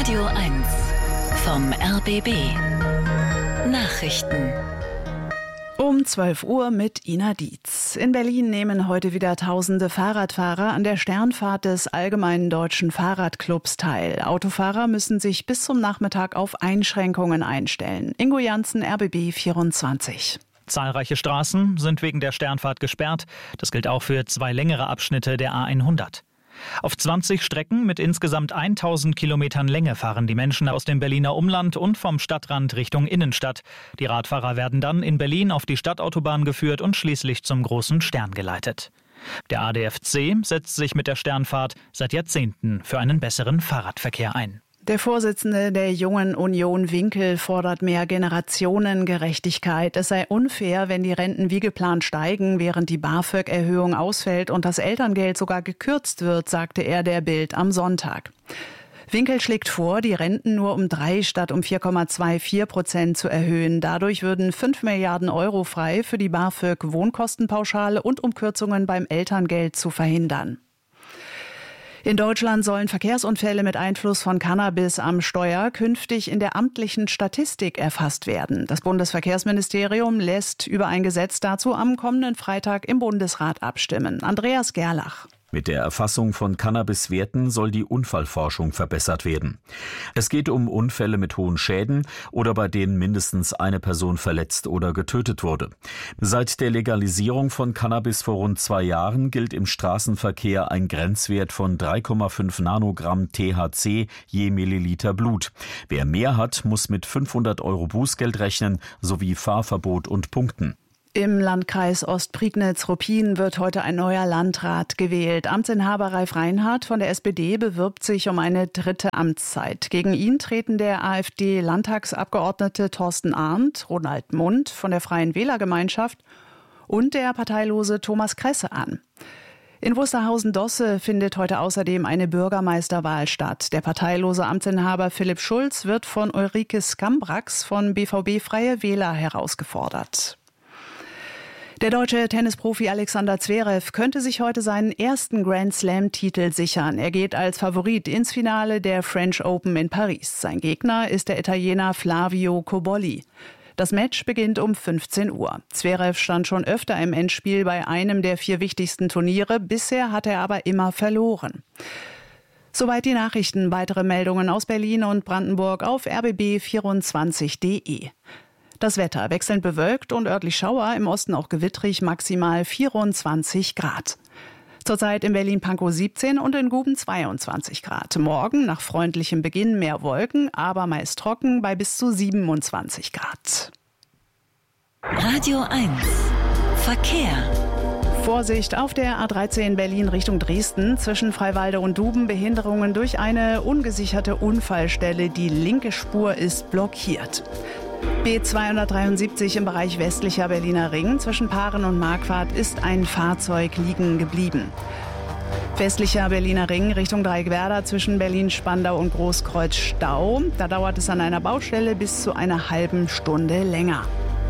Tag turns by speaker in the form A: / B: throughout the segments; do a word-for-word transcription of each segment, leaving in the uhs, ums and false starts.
A: Radio eins vom R B B. Nachrichten.
B: Um zwölf Uhr mit Ina Dietz. In Berlin nehmen heute wieder tausende Fahrradfahrer an der Sternfahrt des Allgemeinen Deutschen Fahrradclubs teil. Autofahrer müssen sich bis zum Nachmittag auf Einschränkungen einstellen. Ingo Janssen, R B B vierundzwanzig.
C: Zahlreiche Straßen sind wegen der Sternfahrt gesperrt. Das gilt auch für zwei längere Abschnitte der A hundert. Auf zwanzig Strecken mit insgesamt tausend Kilometern Länge fahren die Menschen aus dem Berliner Umland und vom Stadtrand Richtung Innenstadt. Die Radfahrer werden dann in Berlin auf die Stadtautobahn geführt und schließlich zum Großen Stern geleitet. Der A D F C setzt sich mit der Sternfahrt seit Jahrzehnten für einen besseren Fahrradverkehr ein.
B: Der Vorsitzende der Jungen Union Winkel fordert mehr Generationengerechtigkeit. Es sei unfair, wenn die Renten wie geplant steigen, während die BAföG-Erhöhung ausfällt und das Elterngeld sogar gekürzt wird, sagte er der Bild am Sonntag. Winkel schlägt vor, die Renten nur um drei statt um vier Komma vierundzwanzig Prozent zu erhöhen. Dadurch würden fünf Milliarden Euro frei für die BAföG-Wohnkostenpauschale und um Kürzungen beim Elterngeld zu verhindern. In Deutschland sollen Verkehrsunfälle mit Einfluss von Cannabis am Steuer künftig in der amtlichen Statistik erfasst werden. Das Bundesverkehrsministerium lässt über ein Gesetz dazu am kommenden Freitag im Bundesrat abstimmen. Andreas Gerlach.
D: Mit der Erfassung von Cannabiswerten soll die Unfallforschung verbessert werden. Es geht um Unfälle mit hohen Schäden oder bei denen mindestens eine Person verletzt oder getötet wurde. Seit der Legalisierung von Cannabis vor rund zwei Jahren gilt im Straßenverkehr ein Grenzwert von drei Komma fünf Nanogramm T H C je Milliliter Blut. Wer mehr hat, muss mit fünfhundert Euro Bußgeld rechnen sowie Fahrverbot und Punkten.
B: Im Landkreis Ostprignitz-Ruppin wird heute ein neuer Landrat gewählt. Amtsinhaber Ralf Reinhardt von der S P D bewirbt sich um eine dritte Amtszeit. Gegen ihn treten der AfD-Landtagsabgeordnete Thorsten Arndt, Ronald Mundt von der Freien Wählergemeinschaft und der parteilose Thomas Kresse an. In Wusterhausen-Dosse findet heute außerdem eine Bürgermeisterwahl statt. Der parteilose Amtsinhaber Philipp Schulz wird von Ulrike Skambrax von B V B Freie Wähler herausgefordert. Der deutsche Tennisprofi Alexander Zverev könnte sich heute seinen ersten Grand-Slam-Titel sichern. Er geht als Favorit ins Finale der French Open in Paris. Sein Gegner ist der Italiener Flavio Cobolli. Das Match beginnt um fünfzehn Uhr. Zverev stand schon öfter im Endspiel bei einem der vier wichtigsten Turniere. Bisher hat er aber immer verloren. Soweit die Nachrichten. Weitere Meldungen aus Berlin und Brandenburg auf r b b vierundzwanzig punkt d e. Das Wetter wechselnd bewölkt und örtlich Schauer, im Osten auch gewittrig, maximal vierundzwanzig Grad. Zurzeit in Berlin-Pankow siebzehn und in Guben zweiundzwanzig Grad. Morgen nach freundlichem Beginn mehr Wolken, aber meist trocken bei bis zu siebenundzwanzig Grad.
A: Radio eins Verkehr.
B: Vorsicht auf der A dreizehn Berlin Richtung Dresden. Zwischen Freiwalde und Duben Behinderungen durch eine ungesicherte Unfallstelle. Die linke Spur ist blockiert. B zweihundertdreiundsiebzig im Bereich westlicher Berliner Ring. Zwischen Paaren und Marquardt ist ein Fahrzeug liegen geblieben. Westlicher Berliner Ring Richtung Dreieckwerder zwischen Berlin-Spandau und Großkreuz Stau. Da dauert es an einer Baustelle bis zu einer halben Stunde länger.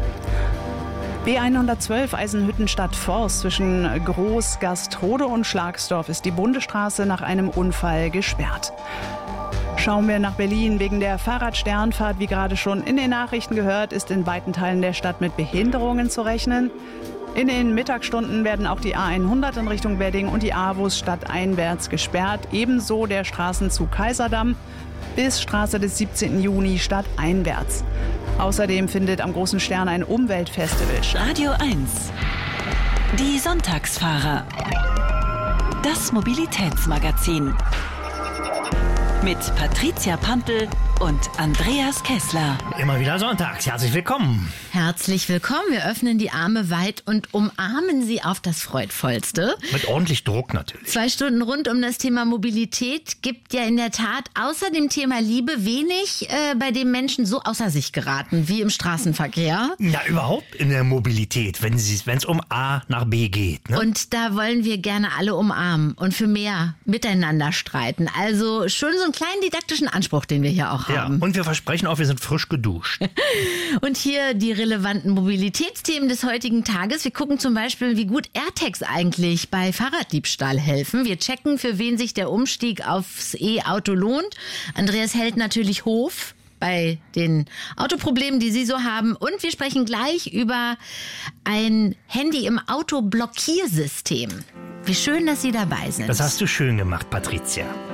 B: B hundertzwölf Eisenhüttenstadt-Forst zwischen Groß-Gastrode und Schlagsdorf ist die Bundesstraße nach einem Unfall gesperrt. Schauen wir nach Berlin. Wegen der Fahrradsternfahrt, wie gerade schon in den Nachrichten gehört, ist in weiten Teilen der Stadt mit Behinderungen zu rechnen. In den Mittagsstunden werden auch die A hundert in Richtung Wedding und die A-Bus stadteinwärts gesperrt. Ebenso der Straßenzug Kaiserdamm bis Straße des siebzehnten Juni stadteinwärts. Außerdem findet am Großen Stern ein Umweltfestival statt.
A: Radio eins. Die Sonntagsfahrer. Das Mobilitätsmagazin. Mit Patricia Pampel und Andreas Kessler.
E: Immer wieder sonntags. Herzlich willkommen.
F: Herzlich willkommen. Wir öffnen die Arme weit und umarmen Sie auf das Freudvollste.
E: Mit ordentlich Druck natürlich.
F: Zwei Stunden rund um das Thema Mobilität gibt ja in der Tat außer dem Thema Liebe wenig, äh, bei dem Menschen so außer sich geraten wie im Straßenverkehr.
E: Ja, überhaupt in der Mobilität, wenn es um A nach B geht. Ne?
F: Und da wollen wir gerne alle umarmen und für mehr miteinander streiten. Also schon so einen kleinen didaktischen Anspruch, den wir hier auch
E: ja,
F: haben.
E: Und wir versprechen auch, wir sind frisch geduscht.
F: Und hier die relevanten Mobilitätsthemen des heutigen Tages. Wir gucken zum Beispiel, wie gut AirTags eigentlich bei Fahrraddiebstahl helfen. Wir checken, für wen sich der Umstieg aufs E-Auto lohnt. Andreas hält natürlich Hof bei den Autoproblemen, die Sie so haben. Und wir sprechen gleich über ein Handy im Autoblockiersystem. Wie schön, dass Sie dabei sind.
E: Das hast du schön gemacht, Patricia.